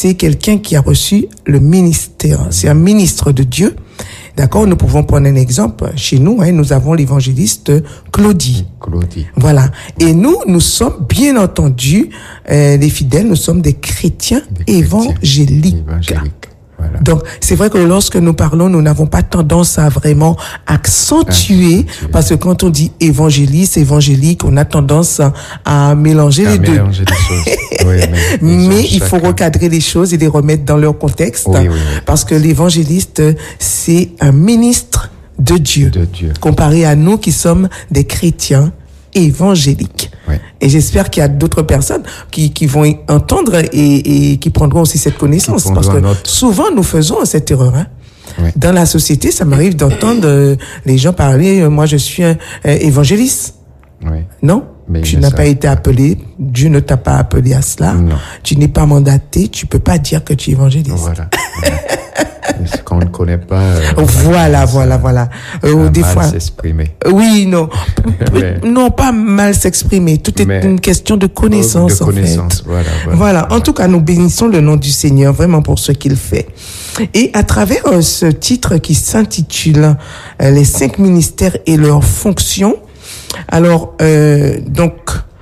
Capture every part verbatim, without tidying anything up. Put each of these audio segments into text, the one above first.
c'est quelqu'un qui a reçu le ministère. C'est un ministre de Dieu. D'accord, nous pouvons prendre un exemple. Chez nous, hein, nous avons l'évangéliste Claudie. Claudie. Voilà. Et nous, nous sommes bien entendu, euh, les fidèles, nous sommes des chrétiens, des chrétiens évangéliques. évangéliques. Voilà. Donc, c'est vrai que lorsque nous parlons, nous n'avons pas tendance à vraiment accentuer, ah, parce que quand on dit évangéliste, évangélique, on a tendance à, à mélanger à les mélanger deux. Les choses. Oui, mais, mais il faut recadrer les choses et les remettre dans leur contexte, oui, oui, oui. parce que l'évangéliste, c'est un ministre de Dieu, de Dieu, comparé à nous qui sommes des chrétiens évangéliques. Oui. Et j'espère qu'il y a d'autres personnes qui, qui vont entendre et, et qui prendront aussi cette connaissance. Parce que notre... souvent, nous faisons cette erreur. Hein. Oui. Dans la société, ça m'arrive d'entendre euh, les gens parler, euh, moi je suis un euh, évangéliste. Oui. Non, mais tu n'as ça... pas été appelé, Dieu ne t'a pas appelé à cela. Non. Tu n'es pas mandaté, tu peux pas dire que tu es évangéliste. Voilà. voilà. Ce qu'on ne connaît pas. Euh, voilà, voilà, voilà. Euh, des mal fois. s'exprimer. Oui, non. mais... Non, pas mal s'exprimer. Tout est mais... une question de connaissance, de en connaissance, fait. Voilà, voilà, voilà. voilà. En tout cas, nous bénissons le nom du Seigneur vraiment pour ce qu'il fait. Et à travers euh, ce titre qui s'intitule euh, Les cinq ministères et leurs fonctions. Alors, euh, donc,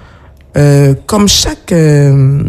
euh, comme chaque, euh,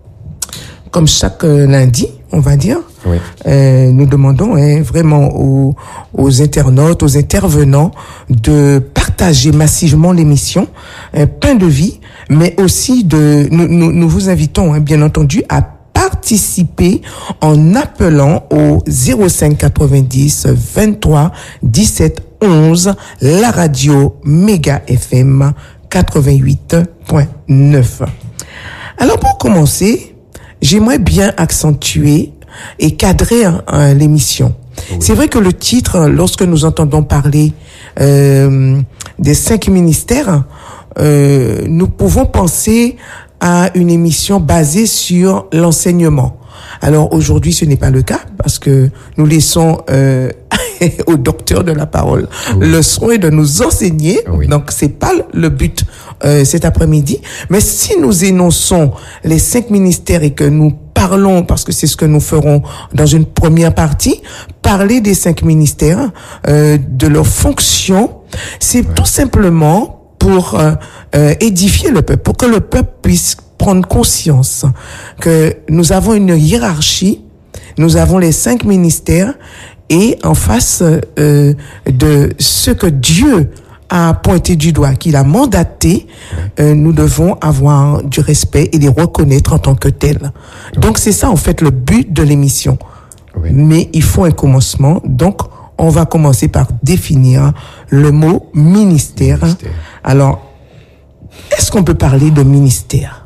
comme chaque euh, lundi, on va dire. Oui. Euh, nous demandons hein, vraiment aux, aux internautes, aux intervenants de partager massivement l'émission euh, Pain de vie, mais aussi de nous, nous, nous vous invitons hein, bien entendu à participer en appelant au zéro cinq quatre-vingt-dix vingt-trois dix-sept onze la radio Méga F M quatre-vingt-huit point neuf. Alors pour commencer, j'aimerais bien accentuer et cadrer hein, l'émission. Oui. C'est vrai que le titre, lorsque nous entendons parler euh, des cinq ministères, euh, nous pouvons penser à une émission basée sur l'enseignement. Alors aujourd'hui, ce n'est pas le cas parce que nous laissons euh, au docteur de la parole oui. le soin de nous enseigner. Oui. Donc c'est pas le but euh, cet après-midi. Mais si nous énonçons les cinq ministères et que nous parlons, parce que c'est ce que nous ferons dans une première partie, parler des cinq ministères, euh, de leurs fonctions, c'est ouais. tout simplement pour euh, euh, édifier le peuple, pour que le peuple puisse prendre conscience que nous avons une hiérarchie, nous avons les cinq ministères, et en face euh, de ce que Dieu a pointé du doigt, qu'il a mandaté, euh, nous devons avoir du respect et les reconnaître en tant que tels. Oui. Donc c'est ça en fait le but de l'émission. Oui. Mais il faut un commencement. Donc on va commencer par définir le mot ministère. ministère. Alors, est-ce qu'on peut parler de ministère?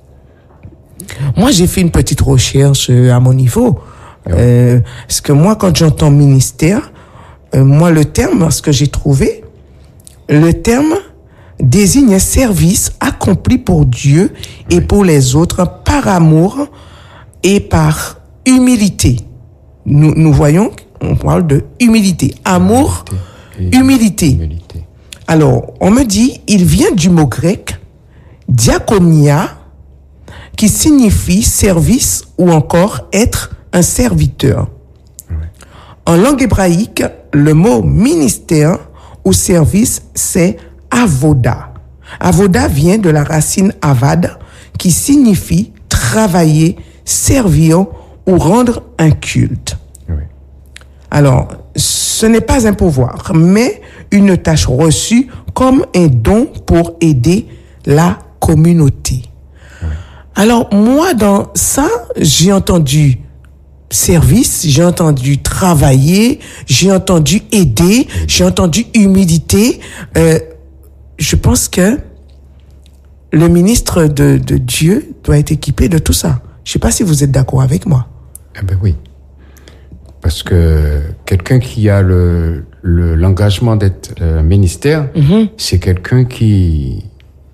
Moi, j'ai fait une petite recherche à mon niveau. Oui. Euh, parce que moi, quand j'entends ministère, euh, moi le terme, ce que j'ai trouvé, le terme désigne un service accompli pour Dieu et oui. pour les autres par amour et par humilité. Nous, nous voyons, on parle de humilité. Amour, humilité. humilité. humilité. Alors, on me dit, il vient du mot grec diakonia, qui signifie service ou encore être un serviteur. Oui. En langue hébraïque, le mot ministère ou service, c'est avoda. Avoda vient de la racine avad, qui signifie travailler, servir ou rendre un culte. Oui. Alors, ce n'est pas un pouvoir, mais une tâche reçue comme un don pour aider la communauté. Oui. Alors, moi, dans ça, j'ai entendu service, j'ai entendu travailler, j'ai entendu aider, j'ai entendu humilité. Euh, je pense que le ministre de, de Dieu doit être équipé de tout ça. Je ne sais pas si vous êtes d'accord avec moi. Eh ben oui. Parce que quelqu'un qui a le, le, l'engagement d'être euh, ministère, mm-hmm. c'est quelqu'un qui,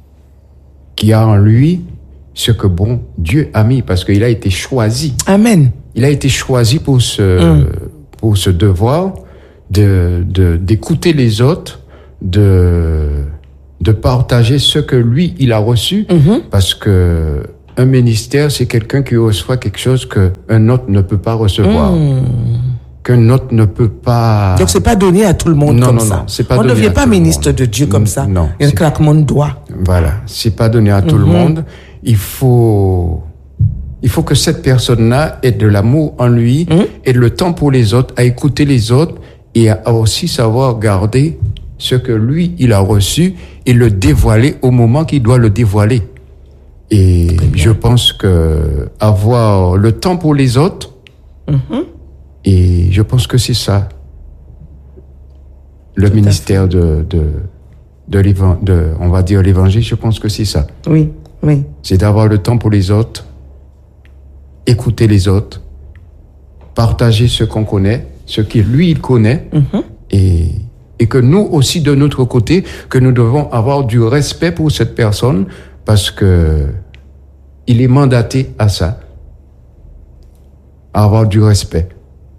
qui a en lui ce que bon Dieu a mis, parce qu'il a été choisi. Amen. Il a été choisi pour ce, mm. pour ce devoir de, de, d'écouter les autres, de, de partager ce que lui, il a reçu, mm-hmm. parce que Un ministère, c'est quelqu'un qui reçoit quelque chose qu'un autre ne peut pas recevoir. Mmh. Qu'un autre ne peut pas... Donc, c'est pas donné à tout le monde non, comme non, ça. Non, c'est pas On ne devient pas ministre de Dieu comme ça. Non. Un claquement de doigts. Voilà. C'est pas donné à tout mmh. le monde. Il faut, il faut que cette personne-là ait de l'amour en lui, mmh. ait le temps pour les autres, à écouter les autres et à aussi savoir garder ce que lui, il a reçu et le dévoiler au moment qu'il doit le dévoiler. Et je pense que avoir le temps pour les autres, mm-hmm. et je pense que c'est ça, le Tout ministère de, de, de, l'évangile, de, on va dire l'évangile, je pense que c'est ça. Oui, oui. C'est d'avoir le temps pour les autres, écouter les autres, partager ce qu'on connaît, ce qu'il lui, il connaît, mm-hmm. et, et que nous aussi, de notre côté, que nous devons avoir du respect pour cette personne, parce que il est mandaté à ça, à avoir du respect.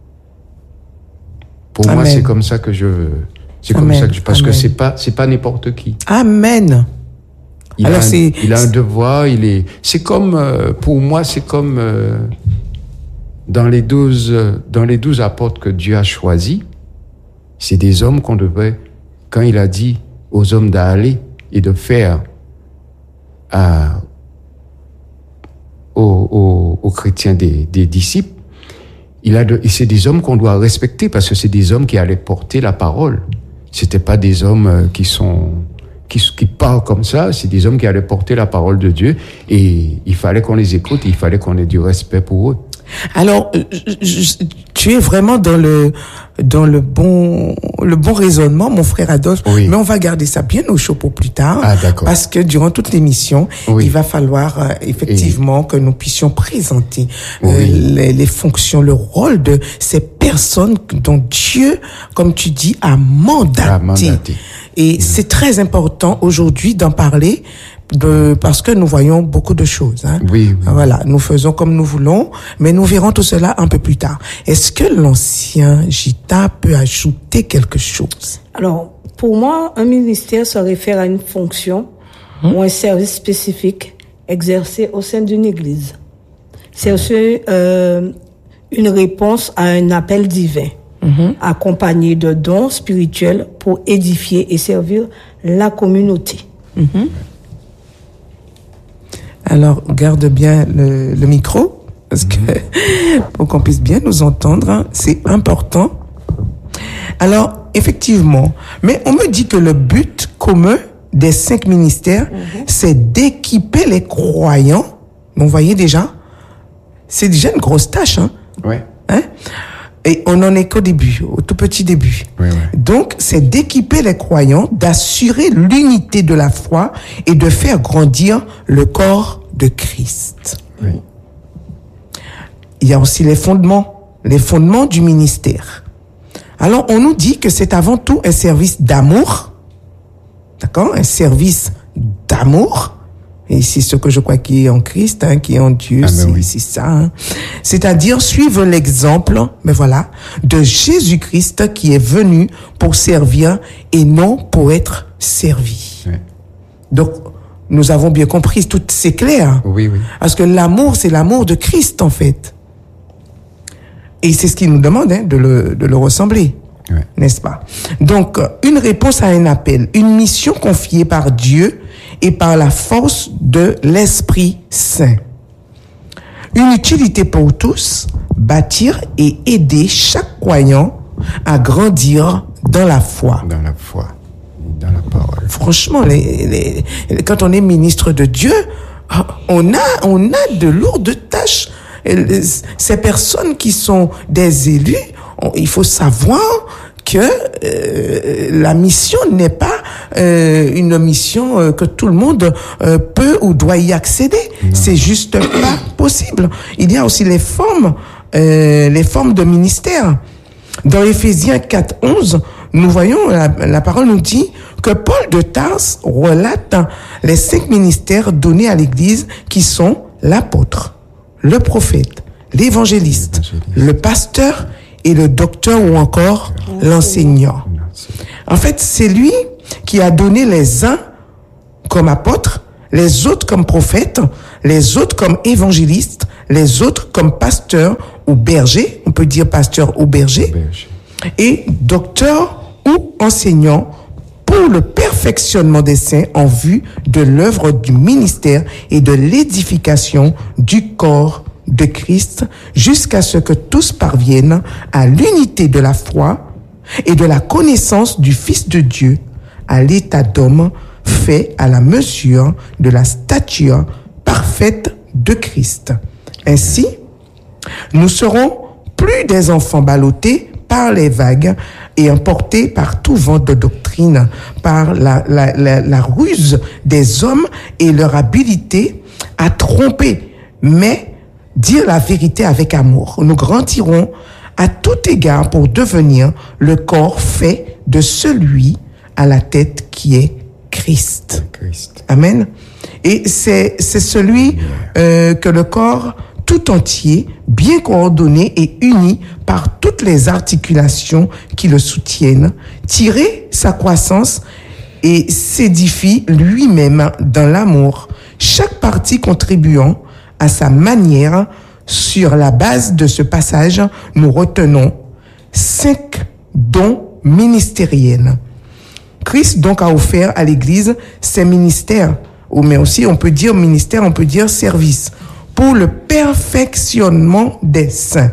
Pour Amen. Moi, c'est comme ça que je, c'est Amen. Comme ça que je, parce Amen. Que c'est pas, c'est pas n'importe qui. Amen. Il Alors a, c'est, il a un devoir, il est, c'est comme, euh, pour moi, c'est comme euh, dans les douze, euh, dans les douze apôtres que Dieu a choisis, c'est des hommes qu'on devait, quand il a dit aux hommes d'aller et de faire. À, aux, aux, aux chrétiens des, des disciples, il a de, et c'est des hommes qu'on doit respecter parce que c'est des hommes qui allaient porter la parole. C'était pas des hommes qui sont qui, qui parlent comme ça, c'est des hommes qui allaient porter la parole de Dieu et il fallait qu'on les écoute, et il fallait qu'on ait du respect pour eux. Alors, je, je, tu es vraiment dans le dans le bon le bon raisonnement, mon frère Adolphe. Oui. Mais on va garder ça bien au chaud pour plus tard, ah, d'accord. parce que durant toute l'émission, oui. il va falloir euh, effectivement Et... que nous puissions présenter oui. euh, les, les fonctions, le rôle de ces personnes dont Dieu, comme tu dis, a mandaté. A mandaté. Et mmh. c'est très important aujourd'hui d'en parler. De, parce que nous voyons beaucoup de choses. Hein. Oui, oui. Voilà, nous faisons comme nous voulons, mais nous verrons tout cela un peu plus tard. Est-ce que l'ancien Gita peut ajouter quelque chose? Alors, pour moi, un ministère se réfère à une fonction hum. ou un service spécifique exercé au sein d'une église. C'est aussi euh, une réponse à un appel divin, hum. accompagné de dons spirituels pour édifier et servir la communauté. Hum. Alors, garde bien le, le micro, parce que, pour qu'on puisse bien nous entendre, hein, c'est important. Alors, effectivement, mais on me dit que le but commun des cinq ministères, mm-hmm. c'est d'équiper les croyants. Vous voyez déjà, c'est déjà une grosse tâche, hein. Ouais. Hein? Et on n'en est qu'au début, au tout petit début. Oui, oui. Donc, c'est d'équiper les croyants, d'assurer l'unité de la foi et de faire grandir le corps de Christ. Oui. Il y a aussi les fondements, les fondements du ministère. Alors, on nous dit que c'est avant tout un service d'amour, d'accord, un service d'amour. Et c'est ce que je crois qui est en Christ, hein, qui est en Dieu, ah, c'est, oui. c'est ça. Hein. C'est-à-dire suivre l'exemple, mais voilà, de Jésus-Christ qui est venu pour servir et non pour être servi. Oui. Donc, nous avons bien compris, tout c'est clair. Oui, oui. Parce que l'amour, c'est l'amour de Christ, en fait. Et c'est ce qu'il nous demande, hein, de le, de le ressembler. Ouais. N'est-ce pas? Donc, une réponse à un appel, une mission confiée par Dieu et par la force de l'Esprit Saint. Une utilité pour tous, bâtir et aider chaque croyant à grandir dans la foi. Dans la foi, dans la parole. Franchement, les, les, quand on est ministre de Dieu, on a, on a de lourdes tâches. Ces personnes qui sont des élus, on, il faut savoir que euh, la mission n'est pas euh, une mission euh, que tout le monde euh, peut ou doit y accéder. Non. C'est juste pas possible. Il y a aussi les formes, euh, les formes de ministère. Dans Éphésiens quatre onze, nous voyons, la, la parole nous dit que Paul de Tarse relate les cinq ministères donnés à l'Église qui sont l'apôtre, le prophète, l'évangéliste, le pasteur et le docteur ou encore l'enseignant. En fait, c'est lui qui a donné les uns comme apôtres, les autres comme prophètes, les autres comme évangélistes, les autres comme pasteurs ou bergers, on peut dire pasteur ou berger, Berger. et docteurs ou enseignants pour le perfectionnement des saints en vue de l'œuvre du ministère et de l'édification du corps de Christ, jusqu'à ce que tous parviennent à l'unité de la foi et de la connaissance du Fils de Dieu, à l'état d'homme fait à la mesure de la stature parfaite de Christ. Ainsi, nous serons plus des enfants ballottés par les vagues et emportés par tout vent de doctrine, par la, la, la, la ruse des hommes et leur habileté à tromper, mais dire la vérité avec amour. Nous grandirons à tout égard pour devenir le corps fait de celui à la tête qui est Christ. Christ. Amen. Et c'est, c'est celui euh, que le corps tout entier, bien coordonné et uni par toutes les articulations qui le soutiennent, tirer sa croissance et s'édifie lui-même dans l'amour, chaque partie contribuant à sa manière. Sur la base de ce passage, nous retenons cinq dons ministériels. Christ donc a offert à l'Église ses ministères, mais aussi on peut dire ministère, on peut dire service, pour le perfectionnement des saints.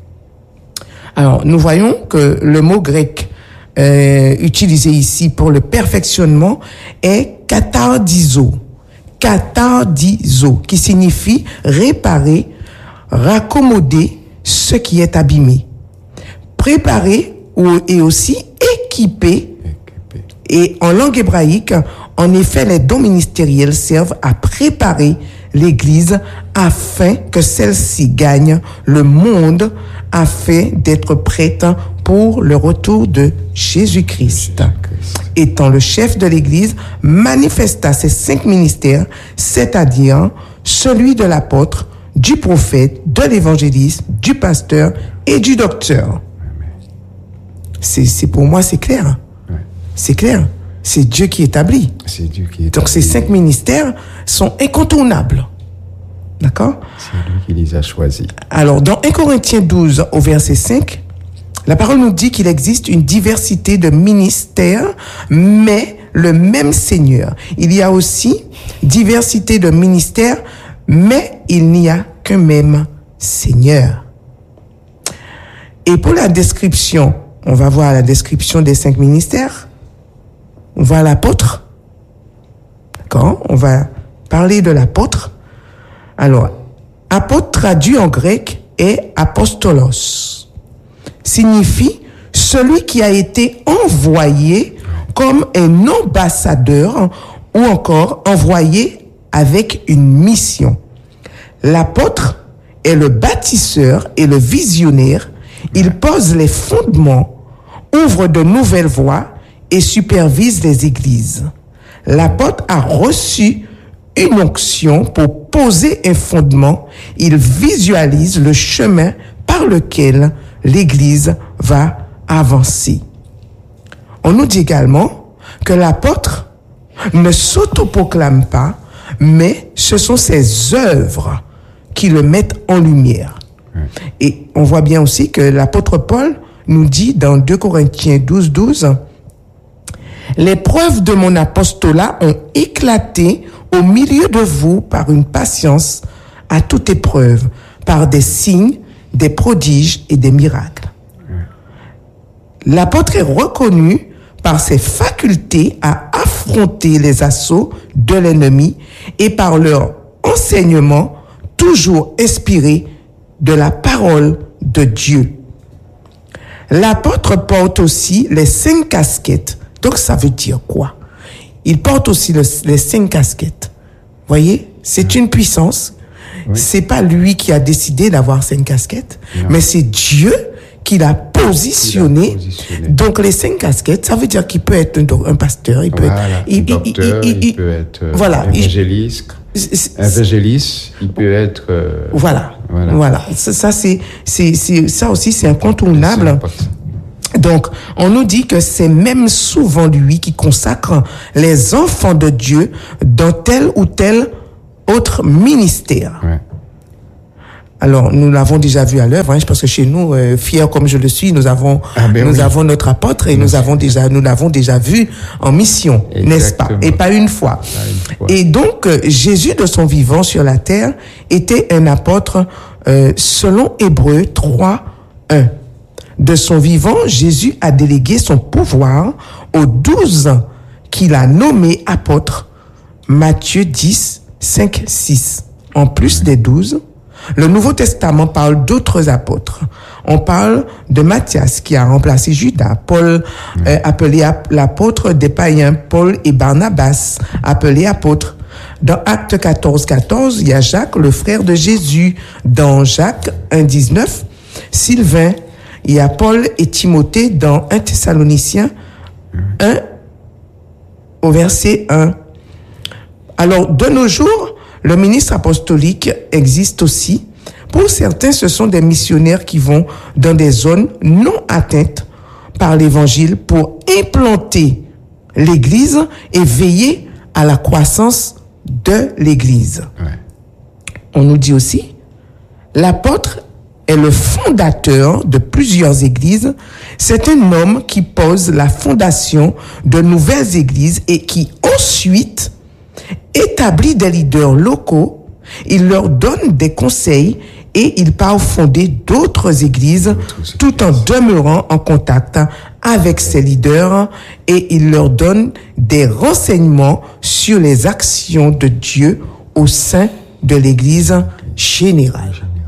Alors, nous voyons que le mot grec euh, utilisé ici pour le perfectionnement est katardizo, katardizo, qui signifie réparer, raccommoder ce qui est abîmé, préparer ou, et aussi équiper. Équipé. Et en langue hébraïque, en effet, les dons ministériels servent à préparer l'Église afin que celle-ci gagne le monde, afin d'être prête pour le retour de Jésus-Christ. Jésus-Christ. Étant le chef de l'Église, manifesta ses cinq ministères, c'est-à-dire celui de l'apôtre, du prophète, de l'évangéliste, du pasteur et du docteur. C'est, c'est pour moi, c'est clair. Ouais. C'est clair. C'est Dieu qui établit. C'est Dieu qui est. Donc ces cinq ministères sont incontournables. D'accord? C'est lui qui les a choisis. Alors, dans un Corinthiens douze, au verset cinq, la parole nous dit qu'il existe une diversité de ministères, mais le même Seigneur. Il y a aussi diversité de ministères, mais il n'y a qu'un même Seigneur. Et pour la description, on va voir la description des cinq ministères. On va à l'apôtre. D'accord? On va parler de l'apôtre. Alors, apôtre traduit en grec est apostolos. Signifie celui qui a été envoyé comme un ambassadeur ou encore envoyé avec une mission. L'apôtre est le bâtisseur et le visionnaire. Il pose les fondements, ouvre de nouvelles voies et supervise les églises. L'apôtre a reçu une onction pour poser un fondement. Il visualise le chemin par lequel l'Église va avancer. On nous dit également que l'apôtre ne s'autoproclame pas, mais ce sont ses œuvres qui le mettent en lumière. Et on voit bien aussi que l'apôtre Paul nous dit dans deux Corinthiens douze, douze, « Les preuves de mon apostolat ont éclaté au milieu de vous par une patience à toute épreuve, par des signes, des prodiges et des miracles. » L'apôtre est reconnu par ses facultés à affronter les assauts de l'ennemi et par leur enseignement toujours inspiré de la parole de Dieu. L'apôtre porte aussi les cinq casquettes. Donc ça veut dire quoi? Il porte aussi le, les cinq casquettes. Voyez, c'est une puissance. Oui. C'est pas lui qui a décidé d'avoir cinq casquettes, non. Mais c'est Dieu qui l'a positionné. Il positionné. Donc les cinq casquettes, ça veut dire qu'il peut être un, un pasteur, il peut voilà, être, il, docteur, il, il, il, il peut être voilà, évangéliste. Évangéliste, il peut être. Euh, voilà, voilà. voilà. Ça, ça c'est, c'est, c'est, ça aussi, c'est incontournable. Donc, on nous dit que c'est même souvent lui qui consacre les enfants de Dieu dans tel ou tel autre ministère. Ouais. Alors, nous l'avons déjà vu à l'œuvre, hein, parce que chez nous, euh, fiers comme je le suis, nous avons, ah ben nous oui. avons notre apôtre et nous, nous avons déjà, nous l'avons déjà vu en mission, Exactement. n'est-ce pas? Et pas une fois. Pas une fois. Et donc, euh, Jésus, de son vivant sur la terre, était un apôtre, euh, selon Hébreux trois, un. De son vivant, Jésus a délégué son pouvoir aux douze qu'il a nommés apôtres. Matthieu dix, cinq, six. En plus des douze, le Nouveau Testament parle d'autres apôtres. On parle de Matthias qui a remplacé Judas, Paul euh, appelé ap- l'apôtre des païens, Paul et Barnabas appelés apôtres. Dans Actes quatorze, quatorze, il y a Jacques, le frère de Jésus. Dans Jacques un, dix-neuf, Sylvain. Il y a Paul et Timothée dans un Thessaloniciens un au verset un. Alors, de nos jours, le ministre apostolique existe aussi. Pour certains, ce sont des missionnaires qui vont dans des zones non atteintes par l'évangile pour implanter l'église et veiller à la croissance de l'église. Ouais. On nous dit aussi, l'apôtre est le fondateur de plusieurs églises. C'est un homme qui pose la fondation de nouvelles églises et qui ensuite établit des leaders locaux. Il leur donne des conseils et il part fonder d'autres églises tout en demeurant en contact avec ces leaders et il leur donne des renseignements sur les actions de Dieu au sein de l'église générale.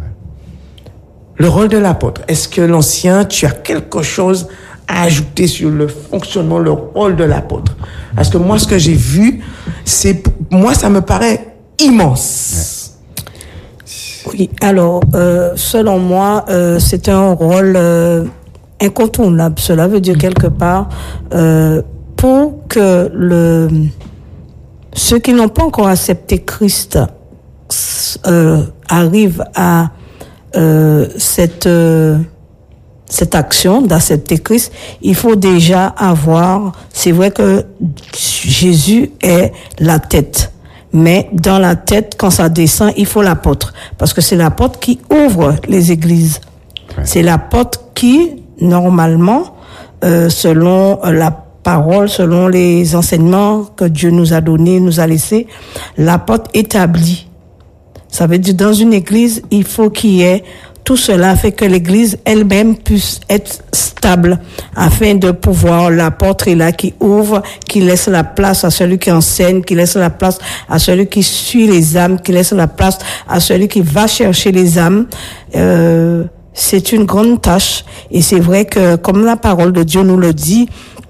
Le rôle de l'apôtre. Est-ce que l'ancien, tu as quelque chose à ajouter sur le fonctionnement, le rôle de l'apôtre? Parce que moi, ce que j'ai vu, c'est, moi, ça me paraît immense. Oui, alors, euh, selon moi, euh, c'est un rôle euh, incontournable. Cela veut dire quelque part, euh, pour que le, ceux qui n'ont pas encore accepté Christ euh, arrivent à Euh, cette euh, cette action d'accepter Christ, il faut déjà avoir, c'est vrai que Jésus est la tête, mais dans la tête, quand ça descend, il faut l'apôtre, parce que c'est l'apôtre qui ouvre les églises. Ouais. C'est l'apôtre qui, normalement, euh, selon la parole, selon les enseignements que Dieu nous a donnés, nous a laissés, l'apôtre établit. Ça veut dire, dans une église, il faut qu'il y ait tout cela fait que l'église elle-même puisse être stable afin de pouvoir, l'apôtre est là qui ouvre, qui laisse la place à celui qui enseigne, qui laisse la place à celui qui suit les âmes, qui laisse la place à celui qui va chercher les âmes. Euh, c'est une grande tâche et c'est vrai que comme la parole de Dieu nous le dit,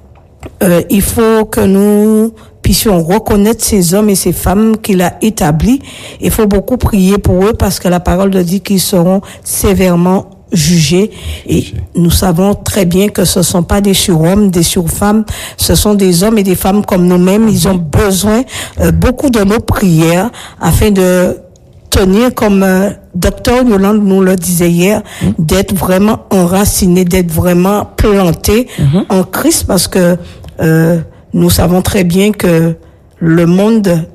euh, il faut que nous puissions reconnaître ces hommes et ces femmes qu'il a établis. Il faut beaucoup prier pour eux parce que la parole de dit qu'ils seront sévèrement jugés. Et nous savons très bien que ce ne sont pas des surhommes, des surfemmes. Ce sont des hommes et des femmes comme nous-mêmes. Ils ont besoin euh, beaucoup de nos prières afin de tenir, comme euh, docteur Yolande nous le disait hier, mmh. d'être vraiment enracinés, d'être vraiment plantés mmh. en Christ parce que euh, nous savons très bien que le monde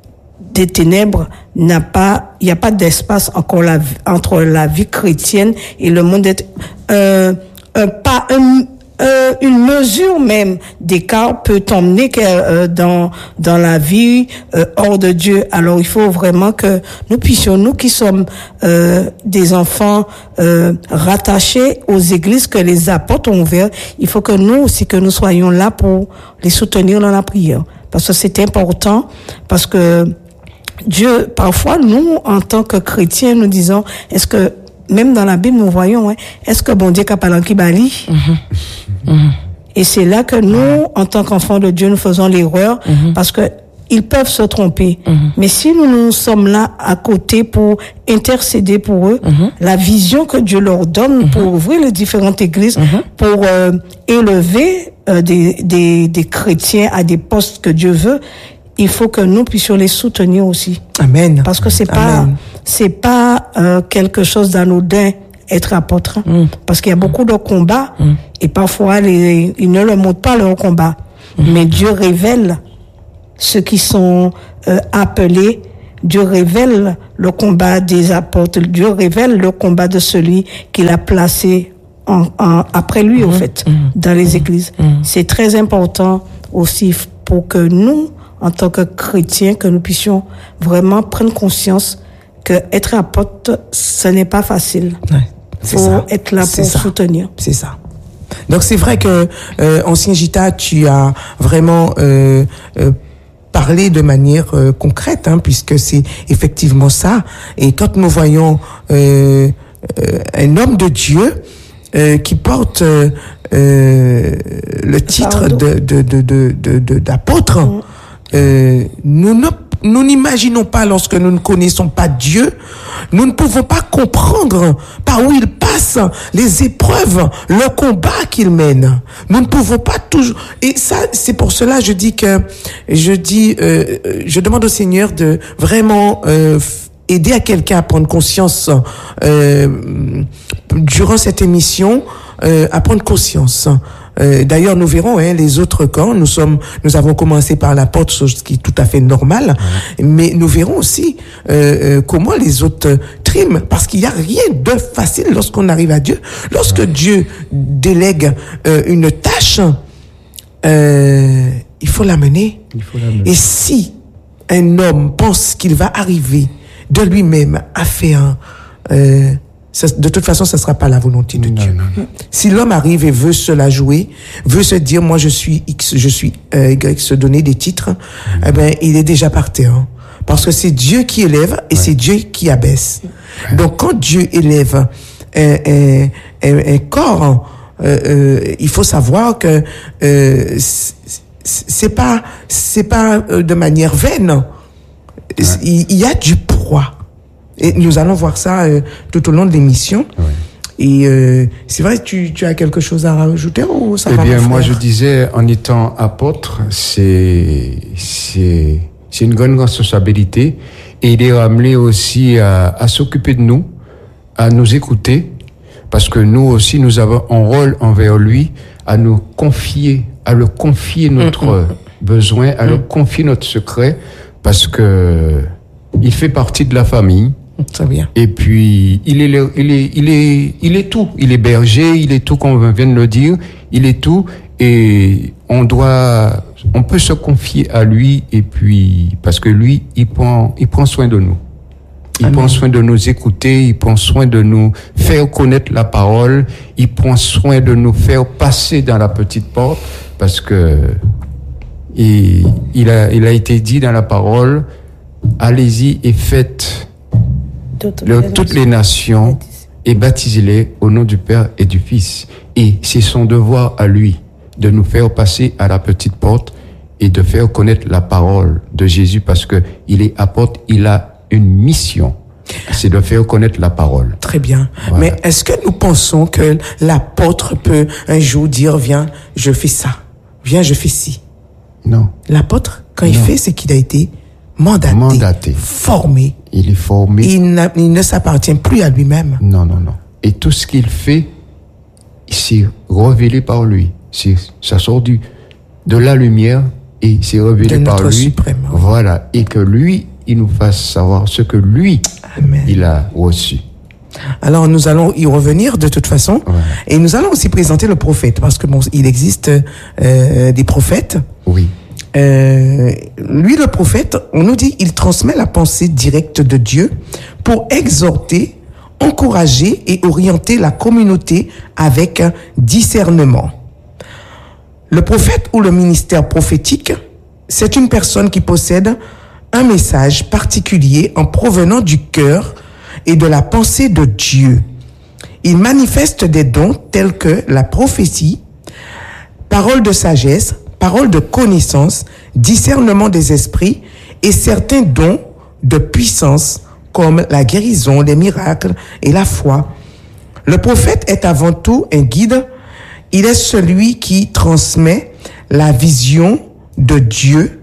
des ténèbres n'a pas, il n'y a pas d'espace encore la, entre la vie chrétienne et le monde est, euh, un pas, un, euh, une mesure même d'écart peut t'emmener que, euh, dans, dans la vie, euh, hors de Dieu. Alors, il faut vraiment que nous puissions, nous qui sommes, euh, des enfants, euh, rattachés aux églises que les apôtres ont ouvertes, il faut que nous aussi, que nous soyons là pour les soutenir dans la prière. Parce que c'est important, parce que Dieu, parfois, nous, en tant que chrétiens, nous disons, est-ce que, même dans la Bible, nous voyons, hein, est-ce que bon Dieu a parlé qui bali? Mm-hmm. Mm-hmm. Et c'est là que nous, en tant qu'enfants de Dieu, nous faisons l'erreur, mm-hmm. parce que ils peuvent se tromper. Mm-hmm. Mais si nous, nous sommes là à côté pour intercéder pour eux, mm-hmm. la vision que Dieu leur donne mm-hmm. pour ouvrir les différentes églises, mm-hmm. pour euh, élever euh, des, des, des chrétiens à des postes que Dieu veut, il faut que nous puissions les soutenir aussi. Amen. Parce que c'est pas, Amen. c'est pas euh, quelque chose d'anodin. être apôtre. Mm. Parce qu'il y a beaucoup de combats Mm. et parfois les, ils ne le montrent pas leur combat. Mm. Mais Dieu révèle ceux qui sont euh, appelés. Dieu révèle le combat des apôtres. Dieu révèle le combat de celui qu'il a placé en, en, après lui, mm. au fait, mm. dans les églises. Mm. C'est très important aussi pour que nous, en tant que chrétiens, que nous puissions vraiment prendre conscience que être apôtre, ce n'est pas facile. Ouais, c'est faut ça. être là C'est pour ça. soutenir. C'est ça. Donc c'est vrai que euh, Ancien Gita, tu as vraiment euh, euh, parlé de manière euh, concrète, hein, puisque c'est effectivement ça. Et quand nous voyons euh, euh, un homme de Dieu euh, qui porte euh, euh, le titre de, de, de, de, de, de, d'apôtre, mmh. euh, nous ne Nous n'imaginons pas, lorsque nous ne connaissons pas Dieu, nous ne pouvons pas comprendre par où il passe, les épreuves, le combat qu'il mène. Nous ne pouvons pas toujours. Et ça, c'est pour cela je dis que je dis, euh, je demande au Seigneur de vraiment euh, aider à quelqu'un à prendre conscience euh, durant cette émission, euh, à prendre conscience. Euh, d'ailleurs, nous verrons hein, les autres camps. Nous sommes, nous avons commencé par la porte, ce qui est tout à fait normal. Ouais. Mais nous verrons aussi euh, euh, comment les autres triment, parce qu'il n'y a rien de facile lorsqu'on arrive à Dieu. Lorsque ouais. Dieu délègue euh, une tâche, euh, il faut la mener. Il faut la mener. Et si un homme pense qu'il va arriver de lui-même à faire euh, Ça, de toute façon, ça ne sera pas la volonté de non, Dieu. Non, non. Si l'homme arrive et veut se la jouer, veut se dire, moi je suis X, je suis euh, Y, se donner des titres, mmh. eh ben, il est déjà par terre. Hein. Parce que c'est Dieu qui élève et ouais. c'est Dieu qui abaisse. Ouais. Donc quand Dieu élève un, un, un, un corps, euh, euh, il faut savoir que euh, c'est pas, c'est pas de manière vaine. Ouais. Il, il y a du poids. Et nous allons voir ça euh, tout au long de l'émission. Oui. Et euh, c'est vrai, tu, tu as quelque chose à rajouter ou ça Eh va? bien, moi, je disais, en étant apôtre, c'est c'est c'est une grande responsabilité, et il est ramené aussi à, à s'occuper de nous, à nous écouter, parce que nous aussi, nous avons un rôle envers lui, à nous confier, à le confier notre mmh. besoin, à mmh. le confier notre secret, parce que il fait partie de la famille. Très bien. Et puis, il est, il est, il est, il est tout. Il est berger, il est tout, comme on vient de le dire. Il est tout. Et on doit, on peut se confier à lui. Et puis, parce que lui, il prend, il prend soin de nous. Il Amen. Prend soin de nous écouter. Il prend soin de nous faire connaître la parole. Il prend soin de nous faire passer dans la petite porte. Parce que, il, il a, il a été dit dans la parole, allez-y et faites toutes, le, les, toutes nations. les nations et baptisez-les au nom du Père et du Fils. Et c'est son devoir à lui de nous faire passer à la petite porte et de faire connaître la parole de Jésus, parce que il est apôtre, il a une mission. C'est de faire connaître la parole. Très bien. Voilà. Mais est-ce que nous pensons que l'apôtre peut un jour dire, viens, je fais ça. Viens, je fais ci. Non. L'apôtre, quand non. il fait, c'est qu'il a été Mandaté, mandaté, formé. Il est formé. Il, il ne s'appartient plus à lui-même. Non, non, non. Et tout ce qu'il fait, c'est révélé par lui. C'est, ça sort du, de la lumière et c'est révélé de par lui. Suprême, oui. Voilà. Et que lui, il nous fasse savoir ce que lui, Amen. Il a reçu. Alors nous allons y revenir de toute façon. Ouais. Et nous allons aussi présenter le prophète, parce que bon, il existe euh, des prophètes. Oui. Euh, lui, le prophète, on nous dit, il transmet la pensée directe de Dieu pour exhorter, encourager et orienter la communauté avec discernement. Le prophète ou le ministère prophétique, c'est une personne qui possède un message particulier en provenant du cœur et de la pensée de Dieu. Il manifeste des dons tels que la prophétie, parole de sagesse, parole de connaissance, discernement des esprits et certains dons de puissance comme la guérison, les miracles et la foi. Le prophète est avant tout un guide. Il est celui qui transmet la vision de Dieu.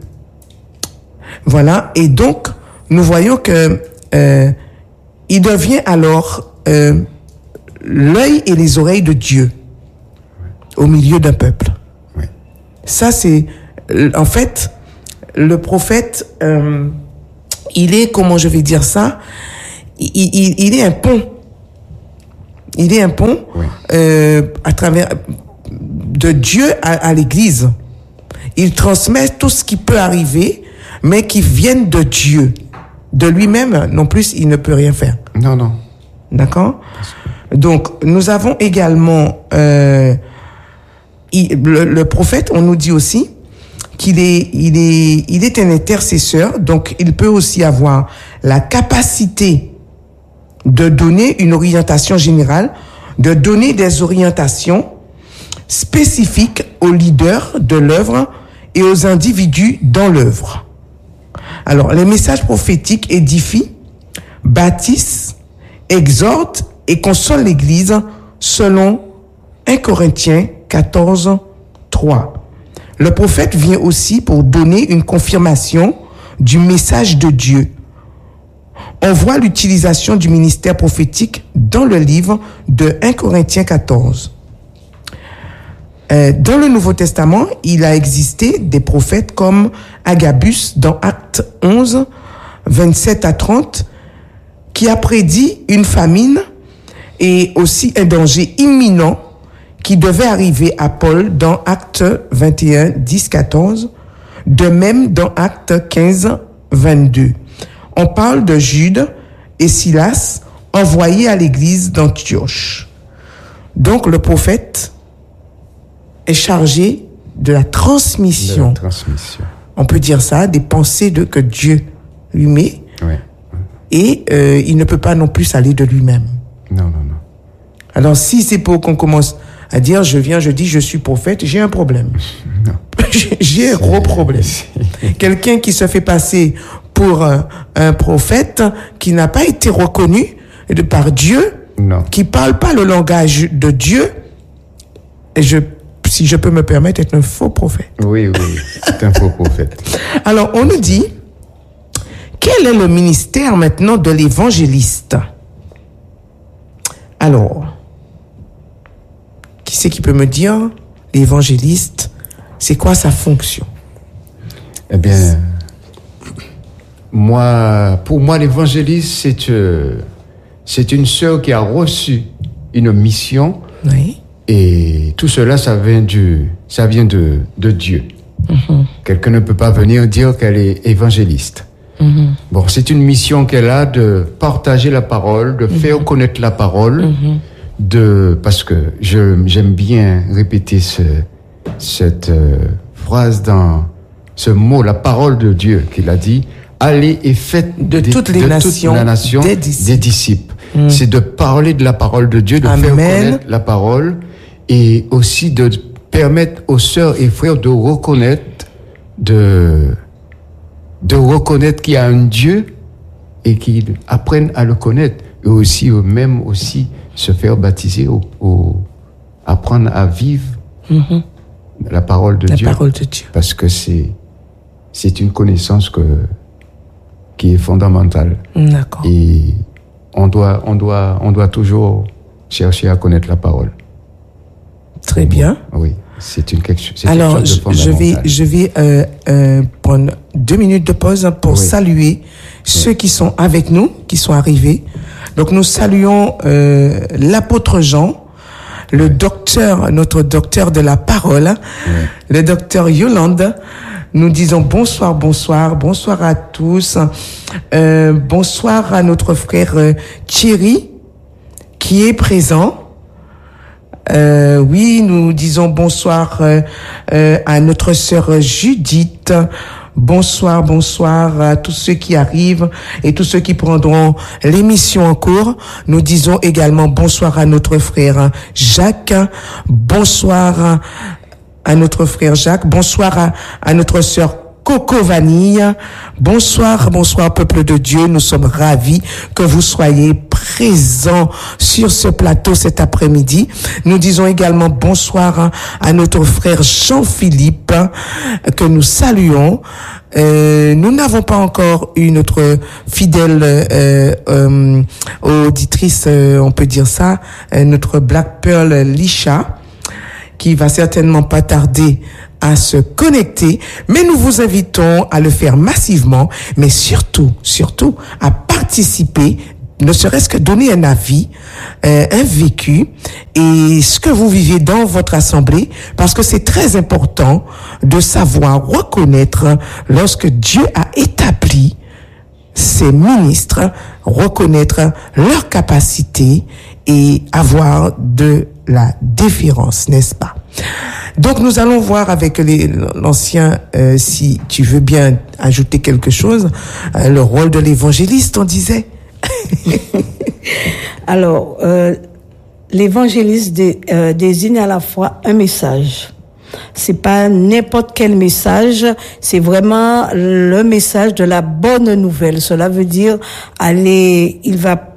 Voilà. Et donc, nous voyons que euh, il devient alors euh, l'œil et les oreilles de Dieu au milieu d'un peuple. Oui. Ça, c'est, en fait, le prophète, euh, il est, comment je vais dire ça, il, il, il est un pont. Il est un pont oui. euh, à travers de Dieu à, à l'Église. Il transmet tout ce qui peut arriver, mais qui viennent de Dieu. De lui-même, non plus, il ne peut rien faire. Non, non. D'accord? Donc, nous avons également euh, il, le, le prophète. On nous dit aussi qu'il est, il est, il est un intercesseur. Donc, il peut aussi avoir la capacité de donner une orientation générale, de donner des orientations spécifiques aux leaders de l'œuvre et aux individus dans l'œuvre. Alors, les messages prophétiques édifient, bâtissent, exhortent et consolent l'Église selon un Corinthiens quatorze, trois. Le prophète vient aussi pour donner une confirmation du message de Dieu. On voit l'utilisation du ministère prophétique dans le livre de un Corinthiens quatorze. Euh, dans le Nouveau Testament, il a existé des prophètes comme Agabus dans Actes onze, vingt-sept à trente, qui a prédit une famine et aussi un danger imminent qui devait arriver à Paul dans Actes vingt et un, dix, quatorze, de même dans Actes quinze, vingt-deux. On parle de Jude et Silas envoyés à l'église d'Antioche. Donc le prophète est chargé de la transmission. De la transmission. On peut dire ça, des pensées de, que Dieu lui met. Oui. Et euh, il ne peut pas non plus aller de lui-même. Non, non, non. Alors si c'est pour qu'on commence à dire je viens, je dis je suis prophète, j'ai un problème. Non. J'ai un gros problème. Quelqu'un qui se fait passer pour un, un prophète qui n'a pas été reconnu de, par Dieu, non. qui parle pas le langage de Dieu, et je, si je peux me permettre, est un faux prophète. Oui, oui, c'est un faux prophète. Alors, on nous dit, quel est le ministère maintenant de l'évangéliste? Alors, qui c'est qui peut me dire, l'évangéliste, c'est quoi sa fonction? Eh bien, moi, pour moi, l'évangéliste, c'est, euh, c'est une sœur qui a reçu une mission. Oui. Et tout cela, ça vient du, ça vient de, de Dieu. Mm-hmm. Quelqu'un ne peut pas venir dire qu'elle est évangéliste. Mm-hmm. Bon, c'est une mission qu'elle a de partager la parole, de mm-hmm. faire connaître la parole, mm-hmm. de, parce que je, j'aime bien répéter ce, cette euh, phrase dans ce mot, la parole de Dieu qu'il a dit. Allez et faites de, des, toutes, les de nations, toute la nation des disciples. Des disciples. Mm. C'est de parler de la parole de Dieu, de Amen. faire connaître la parole et aussi de permettre aux sœurs et frères de reconnaître, de, de reconnaître qu'il y a un Dieu et qu'ils apprennent à le connaître. Et aussi eux-mêmes aussi se faire baptiser, ou, ou apprendre à vivre mm-hmm. la parole de la Dieu. La parole de Dieu. Parce que c'est, c'est une connaissance que qui est fondamentale. D'accord. Et on doit, on doit, on doit toujours chercher à connaître la parole. Très bien. Oui, c'est une quelque chose. Alors, quelque chose de je vais, je vais euh, euh, prendre deux minutes de pause pour oui. saluer oui. ceux qui sont avec nous, qui sont arrivés. Donc, nous saluons euh, l'apôtre Jean, le oui. docteur, notre docteur de la parole, oui. le docteur Yolande. Nous disons bonsoir, bonsoir, bonsoir à tous. Euh, bonsoir à notre frère euh, Thierry qui est présent. Euh, oui, nous disons bonsoir euh, euh, à notre sœur Judith. Bonsoir, bonsoir à tous ceux qui arrivent et tous ceux qui prendront l'émission en cours. Nous disons également bonsoir à notre frère Jacques. Bonsoir à notre frère Jacques. Bonsoir à, à notre sœur Coco Vanille. Bonsoir, bonsoir peuple de Dieu. Nous sommes ravis que vous soyez présents sur ce plateau cet après-midi. Nous disons également bonsoir à notre frère Jean-Philippe que nous saluons. Euh, nous n'avons pas encore eu notre fidèle euh, euh, auditrice, euh, on peut dire ça, euh, notre Black Pearl Lisha, qui va certainement pas tarder à se connecter, mais nous vous invitons à le faire massivement, mais surtout, surtout, à participer, ne serait-ce que donner un avis, euh, un vécu, et ce que vous vivez dans votre assemblée, parce que c'est très important de savoir reconnaître lorsque Dieu a établi ses ministres, reconnaître leur capacité et avoir de la déférence, n'est-ce pas? Donc nous allons voir avec les, l'ancien, euh, si tu veux bien ajouter quelque chose, euh, le rôle de l'évangéliste, on disait. Alors, euh, l'évangéliste dé, euh, désigne à la fois un message. C'est pas n'importe quel message, c'est vraiment le message de la bonne nouvelle. Cela veut dire aller, il va